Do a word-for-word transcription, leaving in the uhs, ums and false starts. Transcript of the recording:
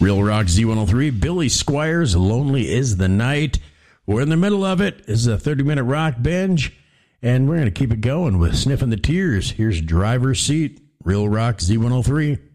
Real Rock Z one oh three, Billy Squires, Lonely is the Night. We're in the middle of it. This is a thirty-minute rock binge, and we're going to keep it going with Sniffing the Tears. Here's Driver's Seat, Real Rock Z one oh three.